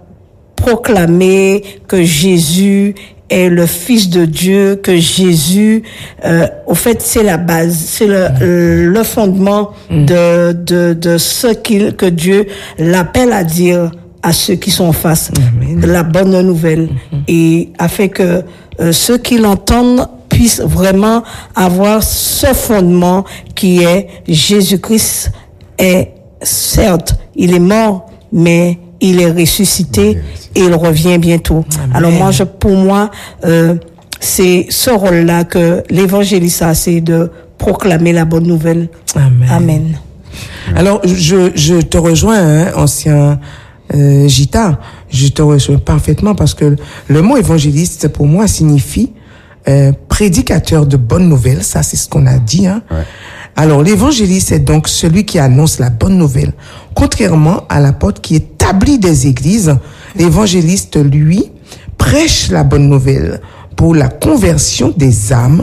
proclamer que Jésus est le Fils de Dieu, que Jésus, euh, au fait, c'est la base, c'est le, le fondement mm. de, de, de ce qu'il, que Dieu l'appelle à dire à ceux qui sont en face de la bonne nouvelle, mm-hmm. et afin que euh, ceux qui l'entendent puissent vraiment avoir ce fondement qui est Jésus-Christ est, certes, il est mort, mais il est ressuscité et il revient bientôt. Amen. Alors moi, je, pour moi, euh, c'est ce rôle-là que l'évangéliste a, c'est de proclamer la bonne nouvelle. Amen. Amen. Alors, je, je te rejoins, hein, ancien euh, Gita, je te rejoins parfaitement parce que le mot évangéliste, pour moi, signifie euh, prédicateur de bonnes nouvelles. Ça, c'est ce qu'on a dit. Hein. Ouais. Alors, l'évangéliste est donc celui qui annonce la bonne nouvelle. Contrairement à l'apôtre qui établit des églises, l'évangéliste, lui, prêche la bonne nouvelle pour la conversion des âmes.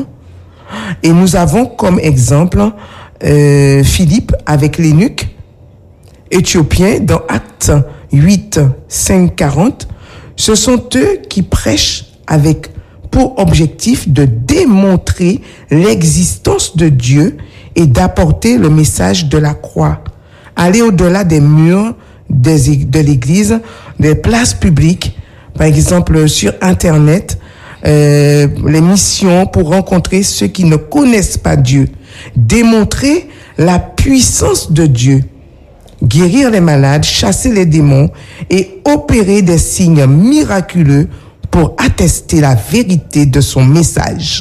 Et nous avons comme exemple euh, Philippe avec l'eunuque éthiopien dans Actes huit, cinq, quarante. Ce sont eux qui prêchent avec pour objectif de démontrer l'existence de Dieu et d'apporter le message de la croix. Aller au-delà des murs des, de l'église, des places publiques, par exemple sur Internet, euh, les missions pour rencontrer ceux qui ne connaissent pas Dieu. Démontrer la puissance de Dieu. Guérir les malades, chasser les démons et opérer des signes miraculeux pour attester la vérité de son message.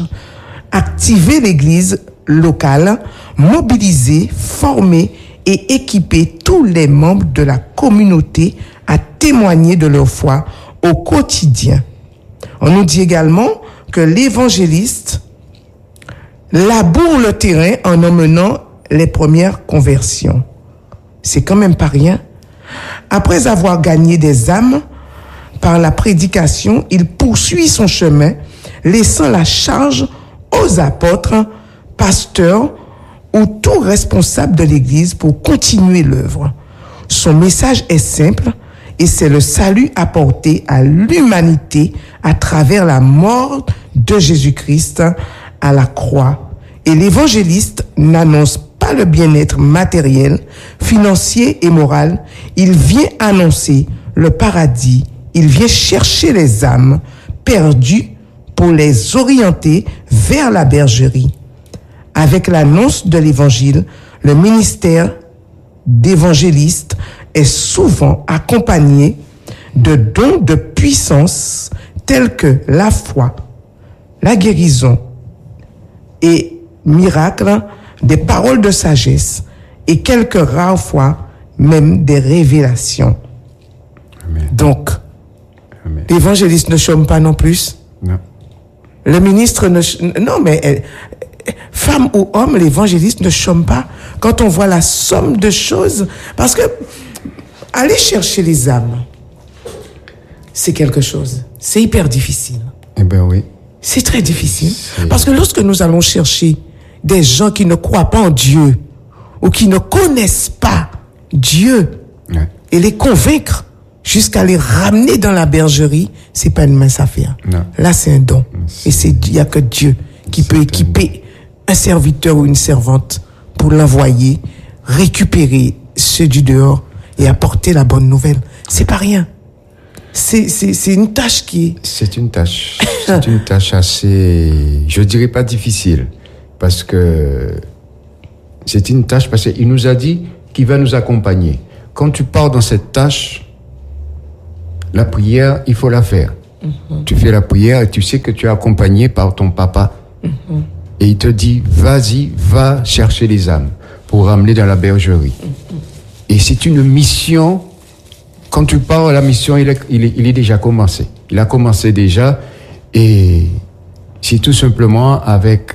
Activer l'église locale, mobiliser, former et équiper tous les membres de la communauté à témoigner de leur foi au quotidien. On nous dit également que l'évangéliste laboure le terrain en emmenant les premières conversions. C'est quand même pas rien. Après avoir gagné des âmes par la prédication, il poursuit son chemin, laissant la charge aux apôtres, pasteurs ou tout responsable de l'Église pour continuer l'œuvre. Son message est simple et c'est le salut apporté à l'humanité à travers la mort de Jésus-Christ à la croix. Et l'évangéliste n'annonce pas le bien-être matériel, financier et moral. Il vient annoncer le paradis. Il vient chercher les âmes perdues pour les orienter vers la bergerie. Avec l'annonce de l'évangile, le ministère d'évangéliste est souvent accompagné de dons de puissance tels que la foi, la guérison et miracles, des paroles de sagesse et quelques rares fois même des révélations. Amen. Donc, Amen. L'évangéliste ne chôme pas non plus. Non. Le ministre ne... ch- Non, mais... euh, femme ou homme, l'évangéliste ne chôme pas quand on voit la somme de choses. Parce que aller chercher les âmes, c'est quelque chose. C'est hyper difficile. Eh ben oui. C'est très difficile. C'est... Parce que lorsque nous allons chercher des gens qui ne croient pas en Dieu, ou qui ne connaissent pas Dieu Ouais. et les convaincre jusqu'à les ramener dans la bergerie, c'est pas une mince affaire. Non. Là, c'est un don. C'est- Et c'est, il y a que Dieu qui peut équiper un serviteur ou une servante pour l'envoyer, récupérer ceux du dehors et apporter la bonne nouvelle. C'est pas rien. C'est, c'est, c'est une tâche qui est... C'est une tâche, c'est une tâche assez, je dirais pas difficile, parce que c'est une tâche parce qu'il nous a dit qu'il va nous accompagner. Quand tu pars dans cette tâche, la prière, il faut la faire. Mm-hmm. Tu fais la prière et tu sais que tu es accompagné par ton papa. Mm-hmm. Et il te dit, vas-y, va chercher les âmes pour ramener dans la bergerie. Mm-hmm. Et c'est une mission. Quand tu pars, la mission, il est, il est, il est déjà commencé. Il a commencé déjà. Et c'est tout simplement avec,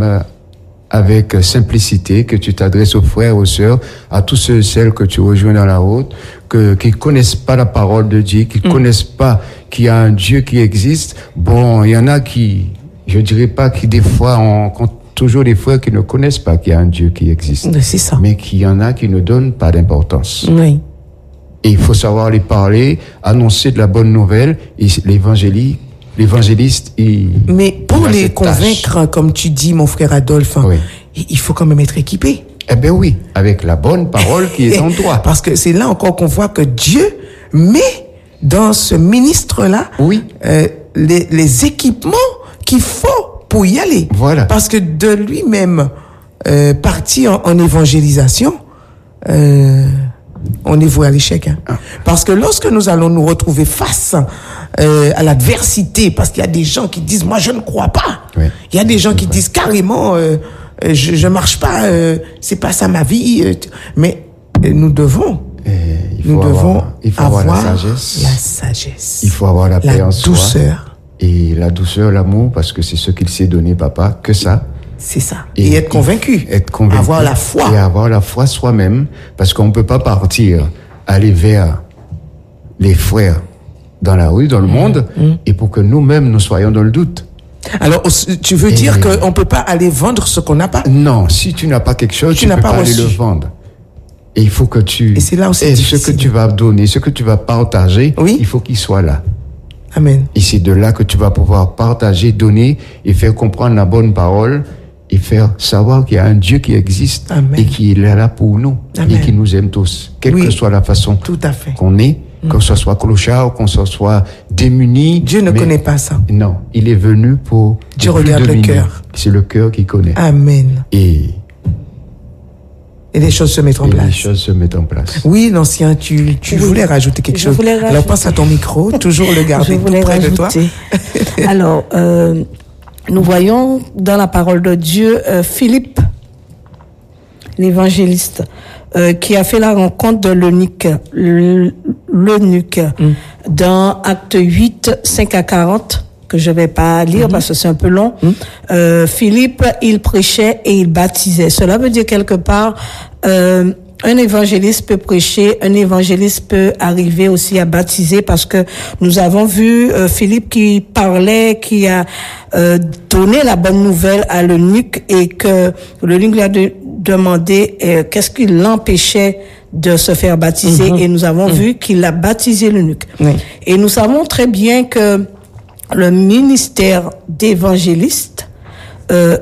avec simplicité que tu t'adresses aux frères, aux sœurs, à tous ceux et celles que tu rejoins dans la route, que, qui connaissent pas la parole de Dieu, qui mmh. connaissent pas qu'il y a un Dieu qui existe. Bon, il y en a qui, je dirais pas qui des fois, on compte toujours des frères qui ne connaissent pas qu'il y a un Dieu qui existe. C'est ça. Mais qu'il y en a qui ne donnent pas d'importance. Oui. Et il faut savoir les parler, annoncer de la bonne nouvelle, et l'évangélie, l'évangéliste, il, mais pour les convaincre, tâche. Comme tu dis, mon frère Adolphe, oui. il faut quand même être équipé. Eh ben oui, avec la bonne parole qui est en toi. Parce que c'est là encore qu'on voit que Dieu met dans ce ministre-là oui. euh, les, les équipements qu'il faut pour y aller. Voilà. Parce que de lui-même euh, partir en, en évangélisation, euh, on est voué à l'échec. Hein. Ah. Parce que lorsque nous allons nous retrouver face euh, à l'adversité, parce qu'il y a des gens qui disent, moi je ne crois pas. Oui. Il y a des gens c'est qui vrai. disent carrément, euh, je, je marche pas, euh, c'est pas ça ma vie. Euh, mais euh, nous devons, Et il faut nous avoir, devons il faut avoir, avoir la sagesse. La sagesse. Il faut avoir la paix la en soi. douceur. Et la douceur, l'amour, parce que c'est ce qu'il s'est donné, papa, que ça. C'est ça. Et, et être convaincu. Être convaincu. Avoir la foi. Et avoir la foi soi-même, parce qu'on ne peut pas partir, aller vers les frères dans la rue, dans le mmh. monde, mmh. et pour que nous-mêmes, nous soyons dans le doute. Alors, tu veux et dire qu'on ne peut pas aller vendre ce qu'on n'a pas? Non, si tu n'as pas quelque chose, tu, tu ne peux pas, pas aller le vendre. Et il faut que tu... Et c'est là où c'est et difficile. ce que tu vas donner, ce que tu vas partager, oui. il faut qu'il soit là. Amen. Et c'est de là que tu vas pouvoir partager, donner et faire comprendre la bonne parole et faire savoir qu'il y a un Dieu qui existe Amen. Et qui est là pour nous. Amen. Et qui nous aime tous, quelle oui. que soit la façon Tout à fait. qu'on est, mm. que ce soit clochard, qu'on se soit démuni. Dieu ne connaît pas ça. Non, il est venu pour... Dieu regarde le cœur. C'est le cœur qui connaît. Amen. Et... Et les choses se mettent en et place. Les choses se mettent en place. Oui, l'ancien, tu, tu oui. voulais rajouter quelque Je chose. Voulais rajouter. Alors pense à ton micro, toujours le garder tout près rajouter. de toi. Alors, euh, nous voyons dans la parole de Dieu euh, Philippe, l'évangéliste, euh, qui a fait la rencontre de l'eunuque, l'eunuque, mm. dans Acte huit, cinq à quarante. Que je vais pas lire mm-hmm. parce que c'est un peu long. Mm. Euh, Philippe, il prêchait et il baptisait. Cela veut dire quelque part, euh, un évangéliste peut prêcher, un évangéliste peut arriver aussi à baptiser parce que nous avons vu euh, Philippe qui parlait, qui a euh, donné la bonne nouvelle à l'eunuque et que l'eunuque lui a de, demandé euh, qu'est-ce qui l'empêchait de se faire baptiser mm-hmm. et nous avons mm. vu qu'il a baptisé l'eunuque. Oui. Et nous savons très bien que le ministère d'évangéliste, euh,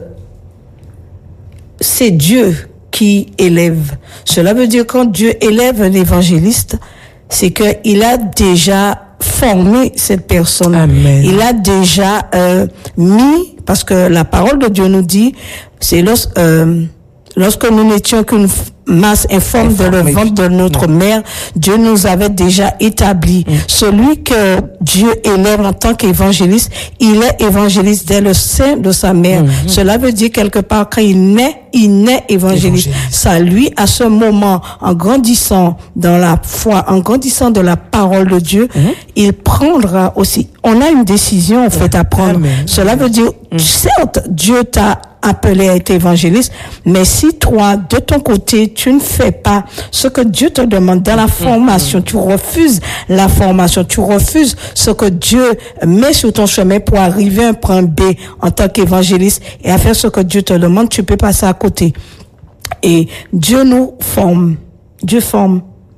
c'est Dieu qui élève. Cela veut dire quand Dieu élève un évangéliste, c'est qu'il a déjà formé cette personne. Amen. Il a déjà euh, mis, parce que la parole de Dieu nous dit, c'est lorsque, euh, lorsque nous n'étions qu'une masse informe de le ventre de notre non. mère, Dieu nous avait déjà établi. Mm. Celui que Dieu élève en tant qu'évangéliste, il est évangéliste dès le sein de sa mère. Mm. Cela veut dire quelque part, quand il naît, il naît évangéliste. évangéliste. Ça, lui, à ce moment, en grandissant dans la foi, en grandissant de la parole de Dieu, mm. il prendra aussi. On a une décision, en fait, à prendre. Amen. Cela veut dire, mm. certes, Dieu t'a appelé à être évangéliste, mais si toi, de ton côté, tu ne fais pas ce que Dieu te demande dans la formation, tu refuses la formation, tu refuses ce que Dieu met sur ton chemin pour arriver à un point B en tant qu'évangéliste et à faire ce que Dieu te demande, tu peux passer à côté. Et Dieu nous forme. Dieu forme.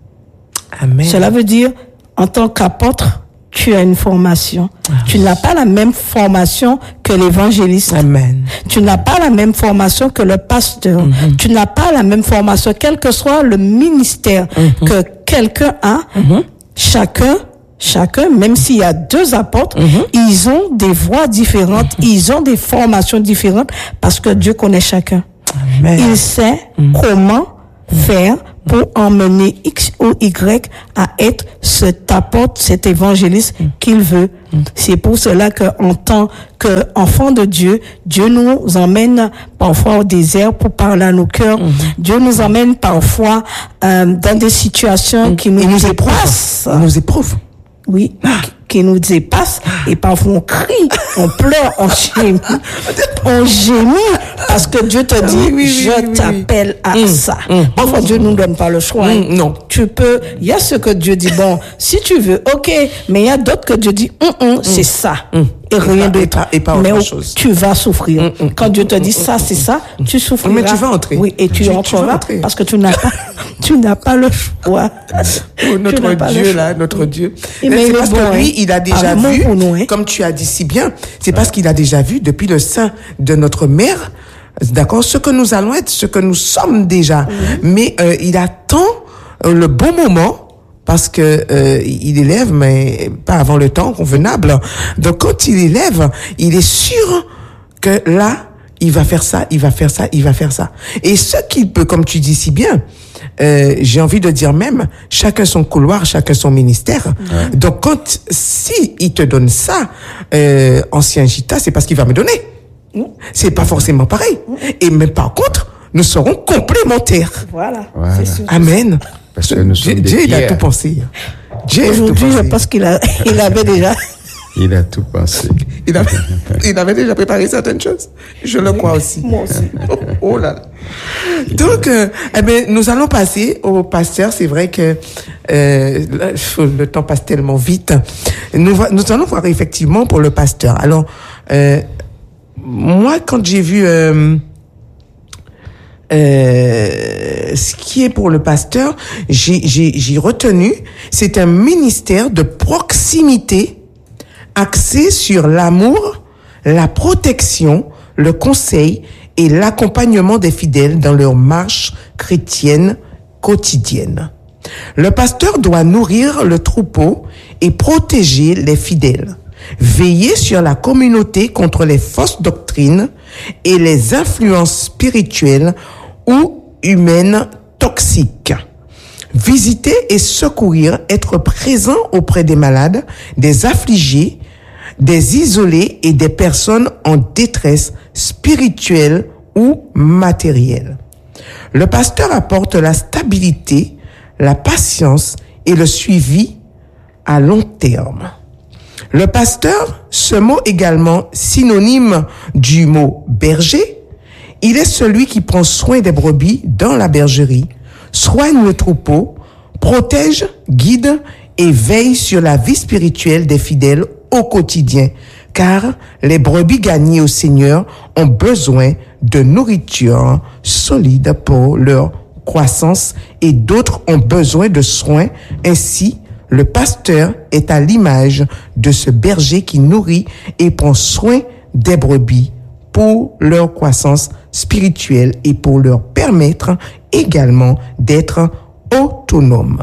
Amen. Cela veut dire, en tant qu'apôtre, tu as une formation. Ah. Tu n'as pas la même formation que l'évangéliste. Amen. Tu n'as pas la même formation que le pasteur. Mm-hmm. Tu n'as pas la même formation, quel que soit le ministère mm-hmm. que quelqu'un a. Mm-hmm. Chacun, chacun, même s'il y a deux apôtres, mm-hmm. ils ont des voix différentes, mm-hmm. ils ont des formations différentes parce que Dieu connaît chacun. Amen. Il sait mm-hmm. comment faire pour emmener X ou Y à être cet apôtre, cet évangéliste mm. qu'il veut. Mm. C'est pour cela que, en tant qu'enfant de Dieu, Dieu nous emmène parfois au désert pour parler à nos cœurs. Mm. Dieu nous emmène parfois euh, dans des situations mm. qui nous, nous dépassent. Il nous éprouve. Oui, ah. qui nous dépassent et parfois on crie, on pleure, on gémit, on gémit parce que Dieu te dit, oui, oui, je oui, t'appelle oui. à mmh, ça. Mmh, parfois mmh, Dieu nous donne pas le choix. Mmh, non. Tu peux, il y a ce que Dieu dit, bon, si tu veux, ok, mais il y a d'autres que Dieu dit, mmh, mmh, c'est ça. Mmh. Et rien d'autre. Et pas, et pas mais autre chose. Tu vas souffrir. Mmh, mmh, Quand Dieu te dit ça, c'est ça, tu souffriras. Mais tu vas entrer. Oui, et tu, tu entreras parce que tu n'as pas, tu n'as pas le choix. Oh, notre Dieu là, notre Dieu. Et mais c'est parce bon, que lui, il a déjà ah, vu, nous, hein. comme tu as dit si bien, c'est parce qu'il a déjà vu depuis le sein de notre mère, d'accord, ce que nous allons être, ce que nous sommes déjà. Mmh. Mais euh, il attend euh, le bon moment. Parce que euh, il élève, mais pas avant le temps convenable. Donc quand il élève, il est sûr que là, il va faire ça, il va faire ça, il va faire ça. Et ce qu'il peut, comme tu dis si bien, euh, j'ai envie de dire même, chacun son couloir, chacun son ministère. Ouais. Donc quand, si il te donne ça, euh, ancien Gita, c'est parce qu'il va me donner. Mmh. C'est pas forcément pareil. Mmh. Et mais par contre, nous serons complémentaires. Voilà. voilà. C'est sûr. Amen. Parce que nous sommes Dieu, des il a tout pensé. Dieu Aujourd'hui, je pense qu'il a, il avait déjà. Il a tout pensé. Il avait, il avait déjà préparé certaines choses. Je le crois aussi. Moi aussi. Oh, oh là là. Donc, euh, eh ben, nous allons passer au pasteur. C'est vrai que euh, le temps passe tellement vite. Nous, nous allons voir effectivement pour le pasteur. Alors, euh, moi, quand j'ai vu euh, euh, ce qui est pour le pasteur, j'ai, j'ai, j'ai retenu, c'est un ministère de proximité axé sur l'amour, la protection, le conseil et l'accompagnement des fidèles dans leur marche chrétienne quotidienne. Le pasteur doit nourrir le troupeau et protéger les fidèles, veiller sur la communauté contre les fausses doctrines et les influences spirituelles ou humaines toxiques. Visiter et secourir, être présent auprès des malades, des affligés, des isolés et des personnes en détresse spirituelle ou matérielle. Le pasteur apporte la stabilité, la patience et le suivi à long terme. Le pasteur, ce mot également synonyme du mot berger, il est celui qui prend soin des brebis dans la bergerie, soigne le troupeau, protège, guide et veille sur la vie spirituelle des fidèles au quotidien, car les brebis gagnées au Seigneur ont besoin de nourriture solide pour leur croissance et d'autres ont besoin de soins. Ainsi, le pasteur est à l'image de ce berger qui nourrit et prend soin des brebis pour leur croissance spirituelle et pour leur permettre également d'être autonomes.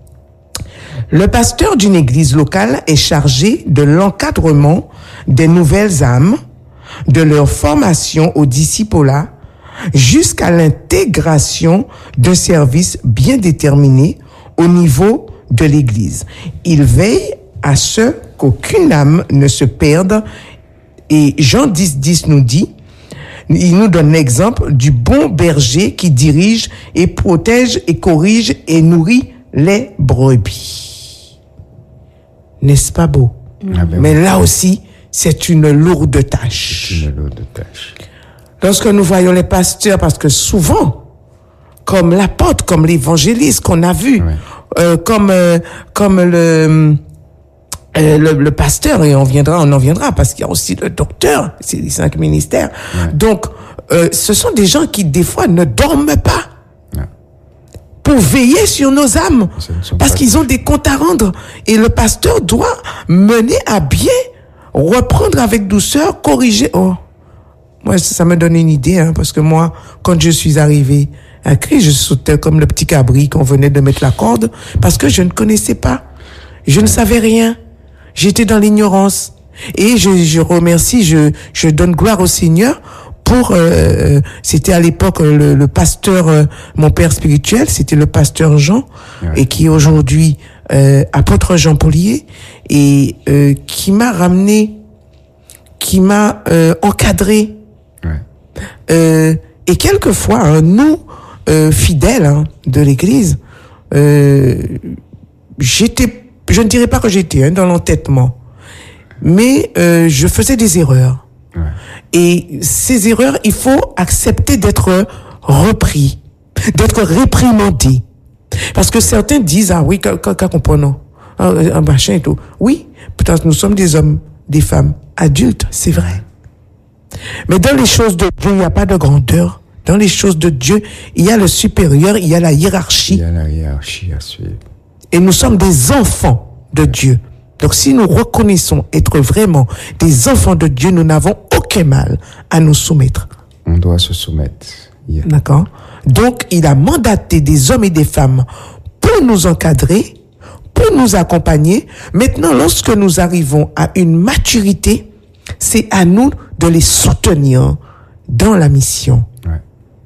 Le pasteur d'une église locale est chargé de l'encadrement des nouvelles âmes, de leur formation au discipulat, jusqu'à l'intégration d'un service bien déterminé au niveau de l'église. Il veille à ce qu'aucune âme ne se perde. Et Jean dix dix nous dit, il nous donne l'exemple du bon berger qui dirige et protège et corrige et nourrit les brebis. N'est-ce pas beau? Ah ben Mais oui. là aussi, c'est une lourde tâche. C'est une lourde tâche. Lorsque nous voyons les pasteurs, parce que souvent, comme l'apôtre, comme l'évangéliste qu'on a vu, Ouais. euh, comme euh, comme le, euh, le le pasteur, et on viendra, on en viendra, parce qu'il y a aussi le docteur, c'est les cinq ministères. Ouais. Donc, euh, ce sont des gens qui, des fois, ne dorment pas non. pour veiller sur nos âmes. Parce qu'ils ont des comptes à rendre. Et le pasteur doit mener à bien, reprendre avec douceur, corriger. Oh, moi, ça me donne une idée, hein, parce que moi, quand je suis arrivé à Christ, je sautais comme le petit cabri qu'on venait de mettre la corde, parce que je ne connaissais pas. Je ne savais rien. J'étais dans l'ignorance. Et je, je remercie, je, je donne gloire au Seigneur pour, euh, c'était à l'époque le, le pasteur, euh, mon père spirituel, c'était le pasteur Jean, ouais. et qui est aujourd'hui euh, apôtre Jean Paulier, et euh, qui m'a ramené, qui m'a euh, encadré. Ouais. Euh, et quelquefois, hein, nous, euh, fidèles hein, de l'Église, euh, j'étais, je ne dirais pas que j'étais hein, dans l'entêtement, mais euh, je faisais des erreurs. Ouais. Et ces erreurs, il faut accepter d'être repris, d'être réprimandé. Parce que certains disent, ah oui, qu'à comprenons, un machin et tout. Oui, peut-être nous sommes des hommes, des femmes adultes, c'est vrai. Mais dans les choses de Dieu, il n'y a pas de grandeur. Dans les choses de Dieu, il y a le supérieur, il y a la hiérarchie. Il y a la hiérarchie à suivre. Et nous sommes des enfants de Dieu. Donc si nous reconnaissons être vraiment des enfants de Dieu, nous n'avons aucun mal à nous soumettre. On doit se soumettre. Yeah. D'accord. Donc il a mandaté des hommes et des femmes pour nous encadrer, pour nous accompagner. Maintenant, lorsque nous arrivons à une maturité, c'est à nous de les soutenir dans la mission. Ouais.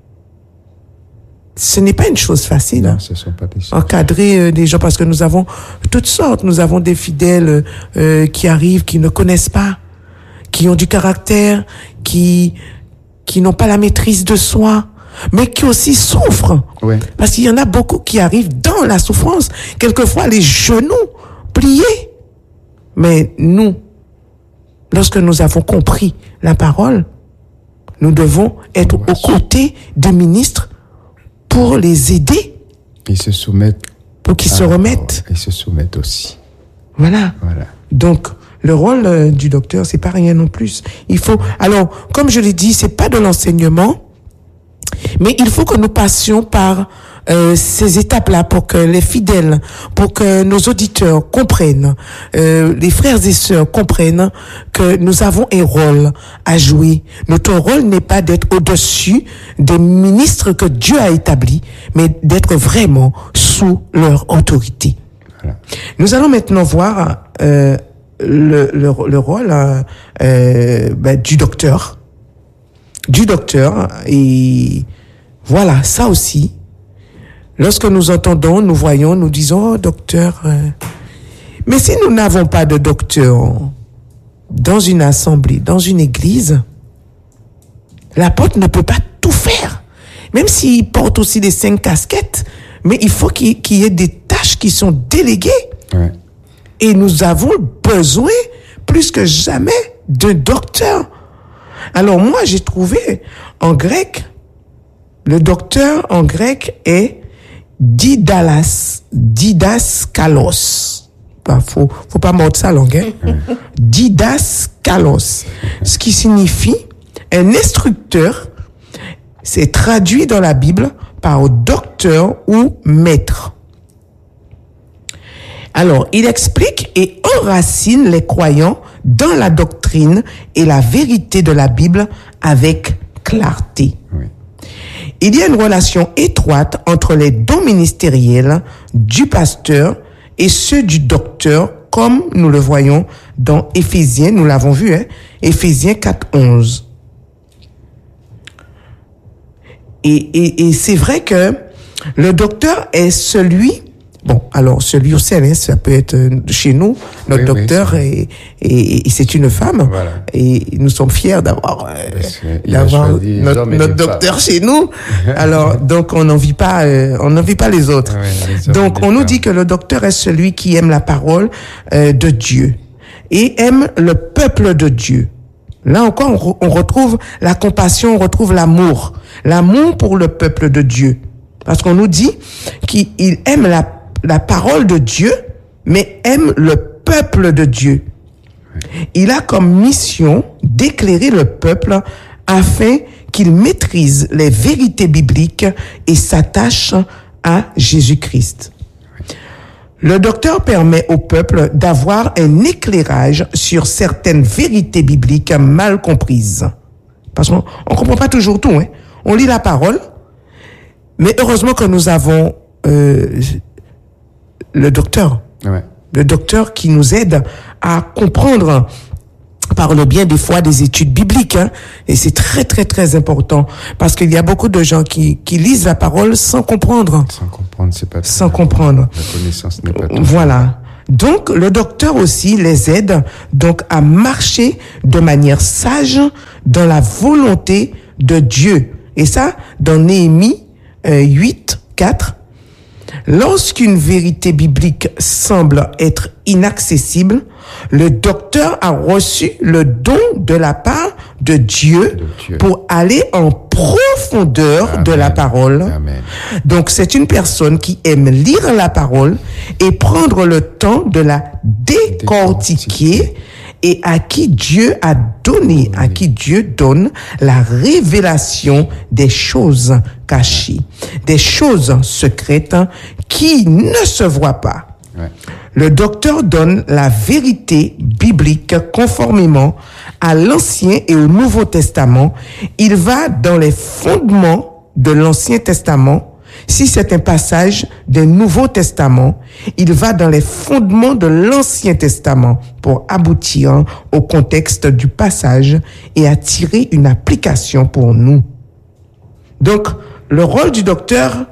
Ce n'est pas une chose facile. Non, hein. ce sont pas des choses. Encadrer euh, des gens, parce que nous avons toutes sortes. Nous avons des fidèles euh, qui arrivent, qui ne connaissent pas, qui ont du caractère, qui qui n'ont pas la maîtrise de soi, mais qui aussi souffrent. Ouais. Parce qu'il y en a beaucoup qui arrivent dans la souffrance, quelquefois les genoux pliés. Mais nous, lorsque nous avons compris la parole, nous devons être aux côtés des ministres pour les aider. Ils se soumettent. Pour qu'ils se remettent. Ils se soumettent aussi. Voilà. Voilà. Donc, le rôle euh, du docteur, c'est pas rien non plus. Il faut, alors, comme je l'ai dit, c'est pas de l'enseignement, mais il faut que nous passions par euh, ces étapes-là pour que les fidèles, pour que nos auditeurs comprennent, euh, les frères et sœurs comprennent que nous avons un rôle à jouer. Notre rôle n'est pas d'être au-dessus des ministres que Dieu a établis, mais d'être vraiment sous leur autorité. Voilà. Nous allons maintenant voir euh, le, le, le rôle euh, ben, du docteur, du docteur, et voilà, ça aussi. Lorsque nous entendons, nous voyons, nous disons, oh, docteur. Euh... Mais si nous n'avons pas de docteur dans une assemblée, dans une église, l'apôtre ne peut pas tout faire. Même s'il porte aussi les cinq casquettes, mais il faut qu'il, qu'il y ait des tâches qui sont déléguées. Ouais. Et nous avons besoin, plus que jamais, d'un docteur. Alors moi, j'ai trouvé en grec, le docteur en grec est Didalas, Didaskalos. Bah, faut, faut pas mordre sa langue, hein. Didaskalos. Ce qui signifie un instructeur, c'est traduit dans la Bible par docteur ou maître. Alors, il explique et enracine les croyants dans la doctrine et la vérité de la Bible avec clarté. Oui. Il y a une relation étroite entre les dons ministériels du pasteur et ceux du docteur, comme nous le voyons dans Éphésiens, nous l'avons vu, hein, Éphésiens quatre, onze. Et, et, et c'est vrai que le docteur est celui, bon, alors celui au ciel, hein, ça peut être chez nous, notre oui, docteur, oui, est, et, et c'est une femme, voilà. Et nous sommes fiers d'avoir, euh, d'avoir notre, notre docteur chez nous. Alors, donc on n'envie pas, euh, on n'envie pas les autres. Oui, les donc on nous dit que le docteur est celui qui aime la parole euh, de Dieu et aime le peuple de Dieu. Là encore, on, re, on retrouve la compassion, on retrouve l'amour, l'amour pour le peuple de Dieu, parce qu'on nous dit qu'il aime la la parole de Dieu, mais aime le peuple de Dieu. Il a comme mission d'éclairer le peuple afin qu'il maîtrise les vérités bibliques et s'attache à Jésus-Christ. Le docteur permet au peuple d'avoir un éclairage sur certaines vérités bibliques mal comprises. Parce qu'on ne comprend pas toujours tout, hein. On lit la parole, mais heureusement que nous avons euh, le docteur. Ouais. Le docteur qui nous aide à comprendre par le biais des fois des études bibliques, hein. Et c'est très très très important parce qu'il y a beaucoup de gens qui qui lisent la parole sans comprendre. Sans comprendre, c'est pas. Sans comprendre. La connaissance n'est pas tout. Voilà. Donc le docteur aussi les aide donc à marcher de manière sage dans la volonté de Dieu. Et ça dans Néhémie euh, huit quatre. Lorsqu'une vérité biblique semble être inaccessible, le docteur a reçu le don de la part de Dieu, De Dieu. pour aller en profondeur Amen. de la parole. Amen. Donc c'est une personne qui aime lire la parole et prendre le temps de la décortiquer Décortiquer. et à qui Dieu a donné, à qui Dieu donne la révélation des choses cachées, des choses secrètes qui ne se voient pas. Ouais. Le docteur donne la vérité biblique conformément à l'Ancien et au Nouveau Testament. Il va dans les fondements de l'Ancien Testament. Si c'est un passage du Nouveau Testament, il va dans les fondements de l'Ancien Testament pour aboutir au contexte du passage et à tirer une application pour nous. Donc, le rôle du docteur,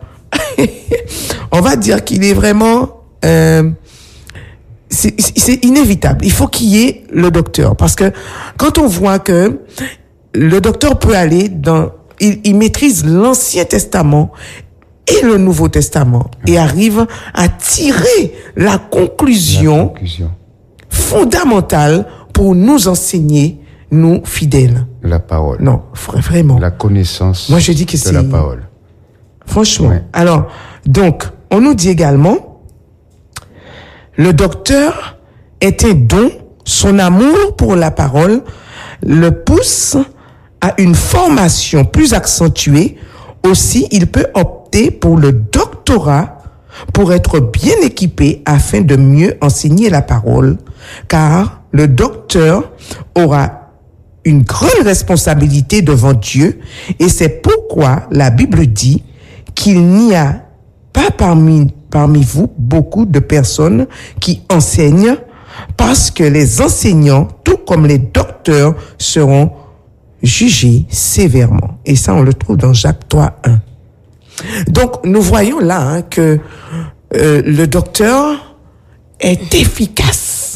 on va dire qu'il est vraiment... Euh, c'est, c'est inévitable. Il faut qu'il y ait le docteur. Parce que quand on voit que le docteur peut aller dans... Il, il maîtrise l'Ancien Testament et le Nouveau Testament et arrive à tirer la conclusion, La conclusion. fondamentale pour nous enseigner, nous fidèles. La parole. Non, vraiment. La connaissance. Moi, je dis que de c'est- la parole. Franchement. Ouais. Alors, donc, on nous dit également, le docteur est un don, son amour pour la parole le pousse à une formation plus accentuée. Aussi, il peut opter pour le doctorat pour être bien équipé afin de mieux enseigner la parole, car le docteur aura une grande responsabilité devant Dieu, et c'est pourquoi la Bible dit qu'il n'y a pas parmi, parmi vous beaucoup de personnes qui enseignent, parce que les enseignants, tout comme les docteurs, seront jugés sévèrement. Et ça, on le trouve dans Jacques trois un. Donc, nous voyons là hein, que euh, le docteur est efficace.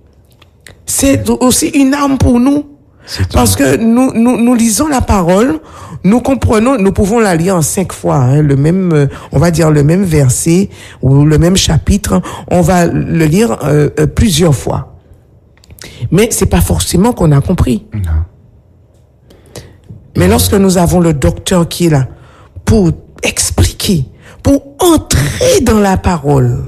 C'est aussi une arme pour nous. C'est Parce que nous, nous, nous lisons la parole, nous comprenons, nous pouvons la lire en cinq fois, hein, le même, euh, on va dire le même verset ou le même chapitre, on va le lire euh, euh, plusieurs fois. Mais c'est pas forcément qu'on a compris. Non. Mais lorsque nous avons le docteur qui est là pour expliquer, pour entrer dans la parole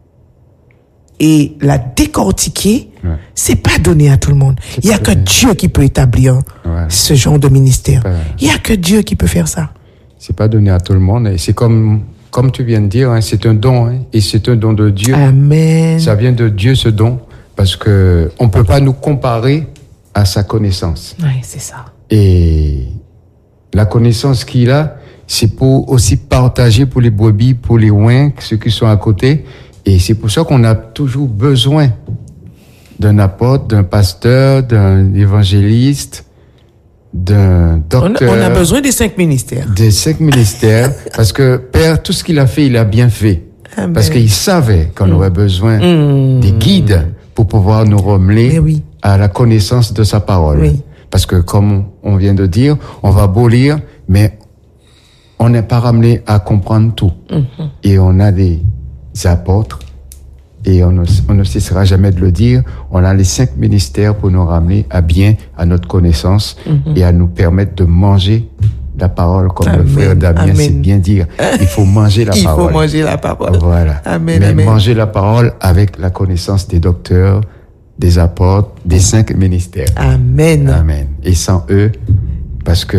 et la décortiquer, Ouais. c'est pas donné à tout le monde. Il y a pas que donné. Dieu qui peut établir Ouais. ce genre de ministère. pas- Il y a que Dieu qui peut faire ça. C'est pas donné à tout le monde. Et c'est comme, comme tu viens de dire, hein, c'est un don, hein, et c'est un don de Dieu. Amen. Ça vient de Dieu, ce don, parce que on peut pas nous comparer à sa connaissance. Ouais, c'est ça. Et la connaissance qu'il a, c'est pour aussi partager pour les brebis, pour les ouins, ceux qui sont à côté. Et c'est pour ça qu'on a toujours besoin d'un apôtre, d'un pasteur, d'un évangéliste, d'un On, docteur. on a besoin des cinq ministères. Des cinq ministères, parce que Père, tout ce qu'il a fait, il a bien fait. Amen. Parce qu'il savait qu'on aurait besoin Mm. des guides pour pouvoir nous ramener Mais oui. à la connaissance de sa parole. Oui. Parce que, comme on vient de dire, on va beau lire, mais on n'est pas ramené à comprendre tout. Mm-hmm. Et on a des apôtres, et on ne, on ne cessera jamais de le dire, on a les cinq ministères pour nous ramener à bien, à notre connaissance, Mm-hmm. et à nous permettre de manger la parole, comme Amen, le frère Damien amen. sait bien dire. Il faut manger la Il parole. faut manger la parole. Voilà. Amen, Mais amen. manger la parole avec la connaissance des docteurs, des apôtres, des cinq ministères. Amen. Amen. Et sans eux, parce que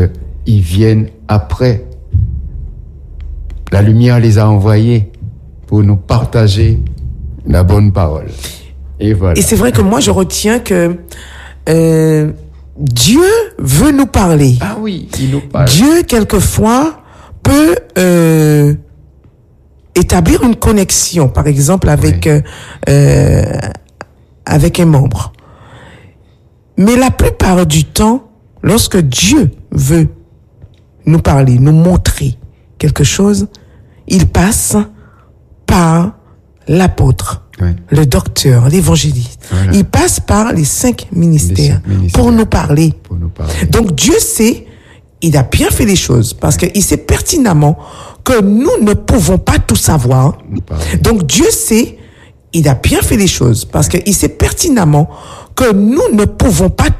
ils viennent après. La lumière les a envoyés pour nous partager la bonne parole. Et voilà. Et c'est vrai que moi, je retiens que euh, Dieu veut nous parler. Ah oui, il nous parle. Dieu, quelquefois, peut euh, établir une connexion, par exemple, avec, oui. euh, avec un membre. Mais la plupart du temps, lorsque Dieu veut nous parler, nous montrer quelque chose, il passe par l'apôtre, oui. le docteur, l'évangéliste. Voilà. Il passe par les cinq ministères, les cinq ministères pour, nous parler. pour nous parler. Donc Dieu sait, il a bien fait les choses parce qu'il sait pertinemment que nous ne pouvons pas tout savoir. Donc Dieu sait, il a bien fait les choses parce qu'il sait pertinemment que nous ne pouvons pas